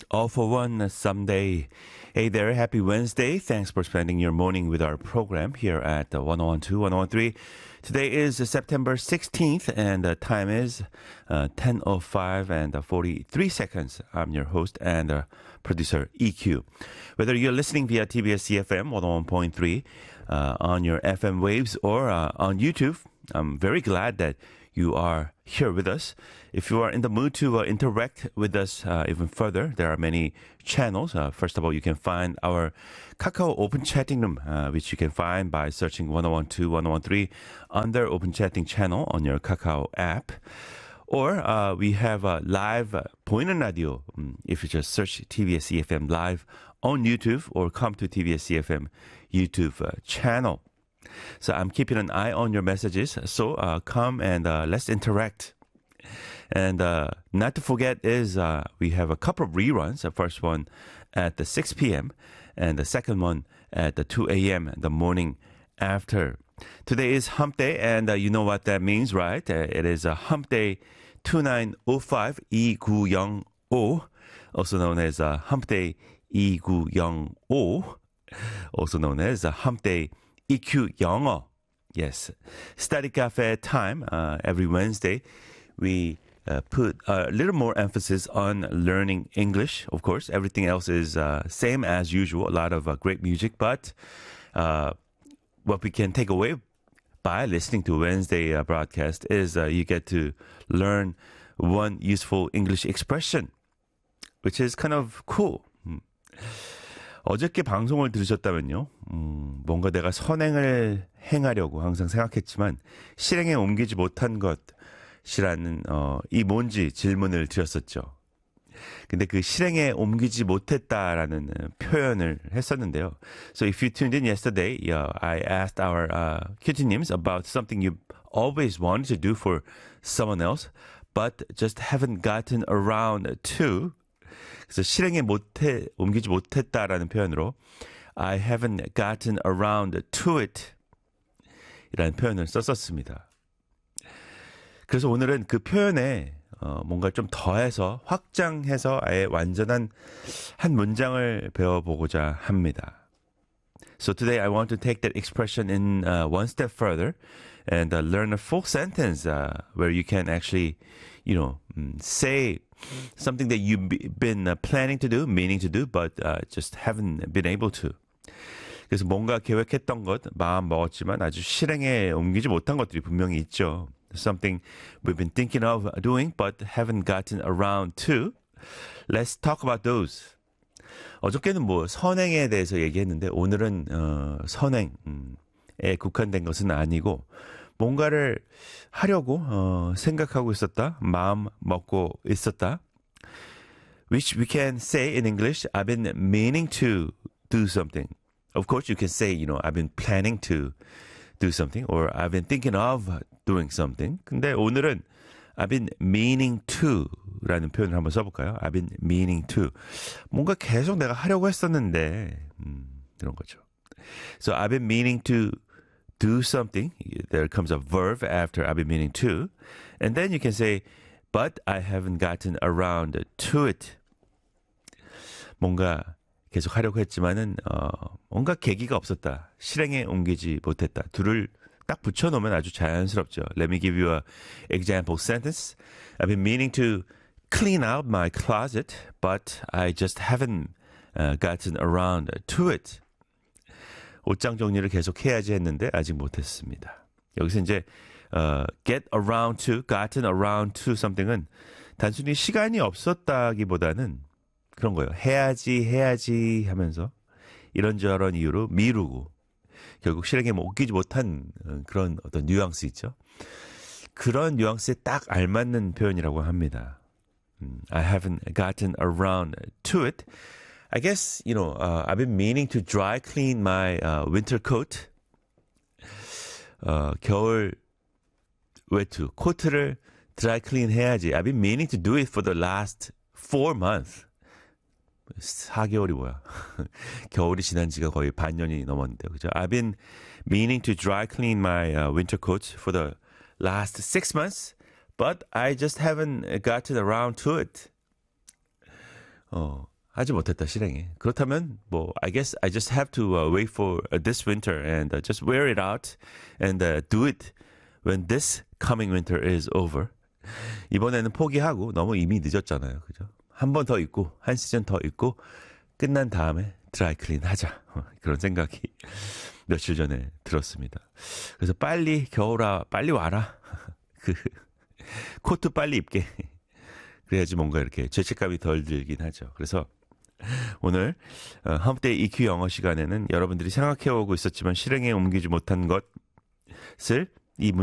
All for one someday. Hey there, happy Wednesday. Thanks for spending your morning with our program here at 1012, 1013. Today is September 16th and the time is 10:05 and 43 seconds. I'm your host and producer EQ. Whether you're listening via TBS CFM 101.3 on your FM waves or on YouTube, I'm very glad that you are here with us. If you are in the mood to interact with us even further, there are many channels. First of all, you can find our Kakao Open Chatting Room, which you can find by searching 1012, 1013 under Open Chatting channel on your Kakao app. Or we have a live 보이는 radio. If you just search TBS EFM live on YouTube or come to TBS EFM YouTube channel. So I'm keeping an eye on your messages. So come and let's interact. And not to forget is we have a couple of reruns. The first one at the 6 p.m. and the second one at the 2 a.m. the morning after. Today is Hump Day, and you know what that means, right? It is a Hump Day 2905 2905, also known as Hump Day 2905, also known as Hump Day EQ 영어. Yes. Study Cafe time. Every Wednesday, we put a little more emphasis on learning English. Of course, everything else is same as usual. A lot of great music. But what we can take away by listening to Wednesday broadcast is you get to learn one useful English expression, which is kind of cool. 어저께 방송을 들으셨다면요. 뭔가 내가 선행을 행하려고 항상 생각했지만 실행에 옮기지 못한 것이라는 이 뭔지 질문을 드렸었죠. 근데 그 실행에 옮기지 못했다라는 표현을 했었는데요. So if you tuned in yesterday, I asked our 큐티님s about something you always wanted to do for someone else, but just haven't gotten around to. 그래서 실행에 옮기지 못했다라는 표현으로 I haven't gotten around to it 이라는 표현을 썼었습니다. 그래서 오늘은 그 표현에 뭔가 좀 더해서 확장해서 아예 완전한 한 문장을 배워보고자 합니다. So today I want to take that expression in one step further and learn a full sentence where you can actually, say something that you've been planning to do, meaning to do, but just haven't been able to. 그래서 뭔가 계획했던 것, 마음 먹었지만 아주 실행에 옮기지 못한 것들이 분명히 있죠. Something we've been thinking of doing, but haven't gotten around to. Let's talk about those. 어저께는 선행에 대해서 얘기했는데 오늘은 선행에 국한된 것은 아니고 뭔가를 하려고 생각하고 있었다, 마음 먹고 있었다. Which we can say in English, I've been meaning to do something. Of course, you can say, I've been planning to do something, or I've been thinking of doing something. 근데 오늘은 I've been meaning to 라는 표현을 한번 써볼까요? I've been meaning to. 뭔가 계속 내가 하려고 했었는데, 이런 거죠. So I've been meaning to do something. There comes a verb after I've been meaning to. And then you can say, but I haven't gotten around to it. 뭔가 계속 하려고 했지만은, 뭔가 계기가 없었다. 실행에 옮기지 못했다. 둘을 딱 붙여놓으면 아주 자연스럽죠. Let me give you an example sentence. I've been meaning to clean out my closet, but I just haven't gotten around to it. 옷장 정리를 계속 해야지 했는데 아직 못했습니다. 여기서 이제 get around to, gotten around to something은 단순히 시간이 없었다기보다는 그런 거예요. 해야지 하면서 이런저런 이유로 미루고 결국 실행에 옮기지 못한 그런 어떤 뉘앙스 있죠. 그런 뉘앙스에 딱 알맞는 표현이라고 합니다. I haven't gotten around to it. I guess, I've been meaning to dry clean my winter coat. 겨울 외투, 코트를 dry clean 해야지. I've been meaning to do it for the last 4 months. 4개월이 뭐야. 겨울이 지난 지가 거의 반년이 넘었는데요. 그죠? I've been meaning to dry clean my winter coat for the last 6 months, but I just haven't gotten around to it. 하지 못했다 실행에. 그렇다면 뭐 I guess I just have to wait for this winter and just wear it out and do it when this coming winter is over. 이번에는 포기하고 너무 이미 늦었잖아요. 그죠? 한 번 더 입고 한 시즌 더 입고 끝난 다음에 드라이클린 하자. 그런 생각이 며칠 전에 들었습니다. 그래서 빨리 겨울아 빨리 와라. 그 코트 빨리 입게. 그래야지 뭔가 이렇게 죄책감이 덜 들긴 하죠. 그래서 오늘 험데이 EQ 영어 시간에는 여러분들이 생각해오고 있었지만 실행에 옮기지 못한 것을 이